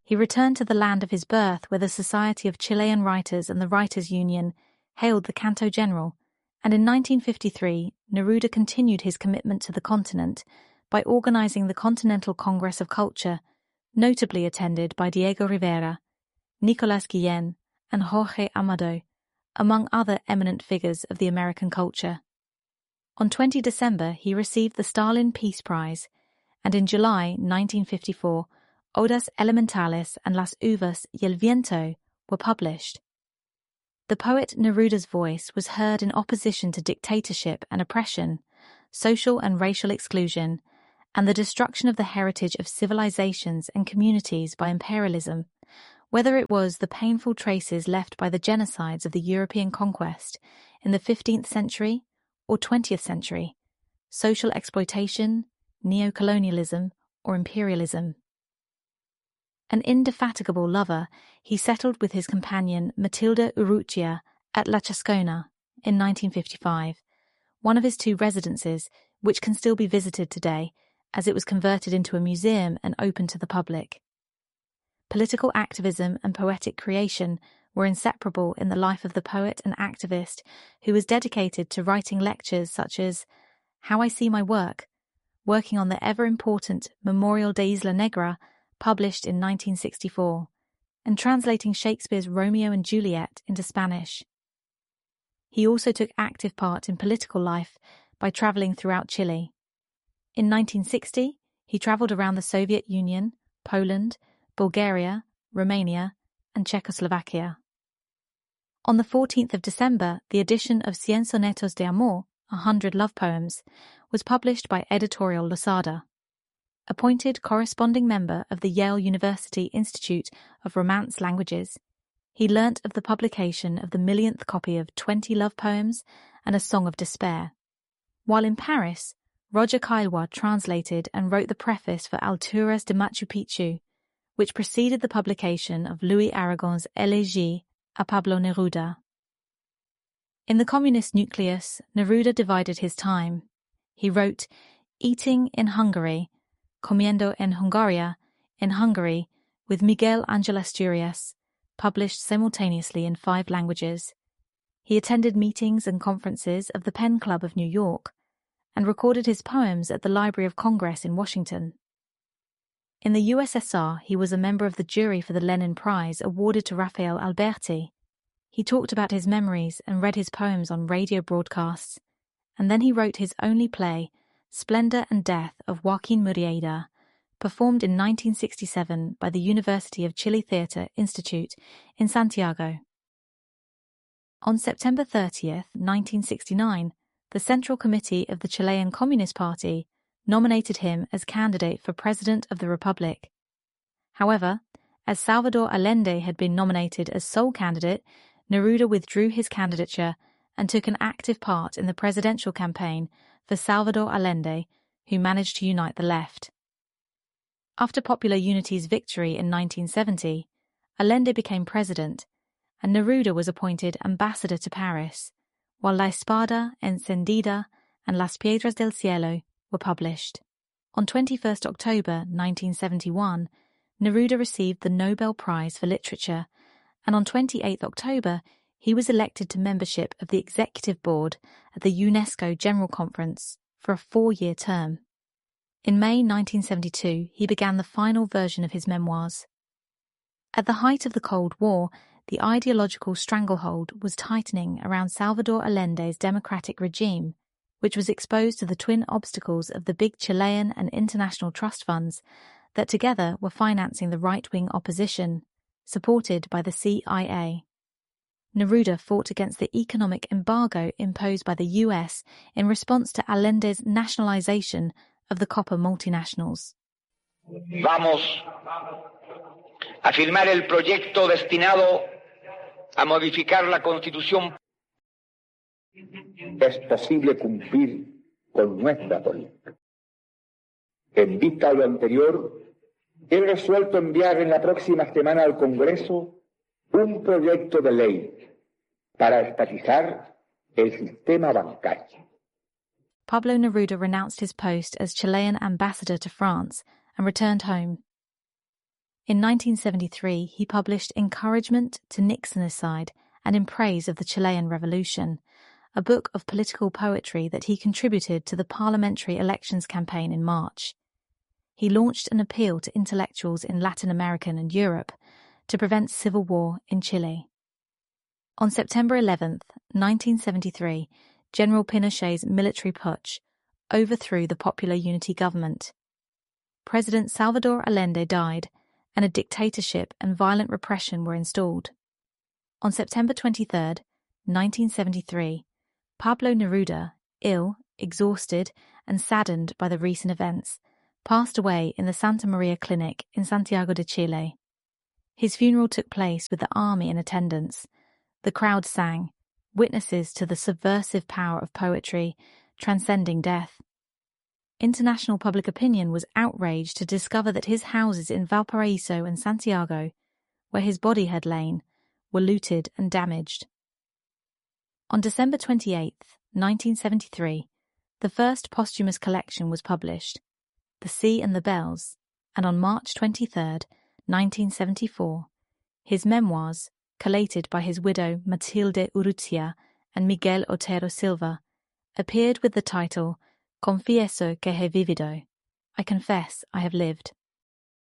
He returned to the land of his birth, where the Society of Chilean Writers and the Writers' Union hailed the Canto General, and in 1953 Neruda continued his commitment to the continent by organizing the Continental Congress of Culture, notably attended by Diego Rivera, Nicolás Guillén, and Jorge Amado, among other eminent figures of the American culture. On 20 December, he received the Stalin Peace Prize, and in July 1954, Odas Elementales and Las Uvas y el Viento were published. The poet Neruda's voice was heard in opposition to dictatorship and oppression, social and racial exclusion, and the destruction of the heritage of civilizations and communities by imperialism, whether it was the painful traces left by the genocides of the European conquest in the 15th century or 20th century, social exploitation, neocolonialism, or imperialism. An indefatigable lover, he settled with his companion Matilda Urrutia at La Chascona in 1955, one of his 2 residences which can still be visited today, as it was converted into a museum and open to the public. Political activism and poetic creation were inseparable in the life of the poet and activist who was dedicated to writing lectures such as How I See My Work, working on the ever-important Memorial de Isla Negra, published in 1964, and translating Shakespeare's Romeo and Juliet into Spanish. He also took active part in political life by traveling throughout Chile. In 1960, he traveled around the Soviet Union, Poland, Bulgaria, Romania, and Czechoslovakia. On the 14th of December, the edition of Cien Sonetos de Amor, 100 Love Poems, was published by Editorial Losada. Appointed corresponding member of the Yale University Institute of Romance Languages, he learnt of the publication of the millionth copy of 20 love poems and a Song of Despair. While in Paris, Roger Caillois translated and wrote the preface for Alturas de Machu Picchu, which preceded the publication of Louis Aragon's Élégie à Pablo Neruda. In the communist nucleus, Neruda divided his time. He wrote Eating in Hungary, Comiendo en Hungaria, in Hungary, with Miguel Ángel Asturias, published simultaneously in 5 languages. He attended meetings and conferences of the Penn Club of New York, and recorded his poems at the Library of Congress in Washington. In the USSR, he was a member of the jury for the Lenin Prize awarded to Rafael Alberti. He talked about his memories and read his poems on radio broadcasts, and then he wrote his only play, Splendor and Death of Joaquin Murrieta, performed in 1967 by the University of Chile Theatre Institute in Santiago. On September 30th, 1969, the Central Committee of the Chilean Communist Party nominated him as candidate for President of the Republic. However, as Salvador Allende had been nominated as sole candidate, Neruda withdrew his candidature and took an active part in the presidential campaign for Salvador Allende, who managed to unite the left. After Popular Unity's victory in 1970, Allende became president, and Neruda was appointed ambassador to Paris, while La Espada Encendida and Las Piedras del Cielo were published. On 21 October 1971, Neruda received the Nobel Prize for Literature, and on 28 October he was elected to membership of the Executive Board at the UNESCO General Conference for a 4-year term. In May 1972, he began the final version of his memoirs. At the height of the Cold War, the ideological stranglehold was tightening around Salvador Allende's democratic regime, which was exposed to the twin obstacles of the big Chilean and international trust funds that together were financing the right-wing opposition, supported by the CIA. Neruda fought against the economic embargo imposed by the US in response to Allende's nationalization of the copper multinationals. Vamos a firmar el proyecto destinado a modificar la Constitución. Es posible cumplir con nuestra política. En vista de lo anterior, he resuelto enviar en la próxima semana al Congreso un proyecto de ley para estatizar el sistema bancario. Pablo Neruda renounced his post as Chilean ambassador to France and returned home. In 1973, he published Encouragement to Nixonicide and in Praise of the Chilean Revolution, a book of political poetry that he contributed to the parliamentary elections campaign in March. He launched an appeal to intellectuals in Latin America and Europe to prevent civil war in Chile. On September 11, 1973, General Pinochet's military putsch overthrew the Popular Unity government. President Salvador Allende died, and a dictatorship and violent repression were installed. On September 23, 1973, Pablo Neruda, ill, exhausted, and saddened by the recent events, passed away in the Santa Maria Clinic in Santiago de Chile. His funeral took place with the army in attendance. The crowd sang, witnesses to the subversive power of poetry, transcending death. International public opinion was outraged to discover that his houses in Valparaiso and Santiago, where his body had lain, were looted and damaged. On December 28, 1973, the first posthumous collection was published, The Sea and the Bells, and on March 23, 1974, his memoirs, collated by his widow Matilde Urrutia and Miguel Otero Silva, appeared with the title Confieso que he vivido, I confess I have lived.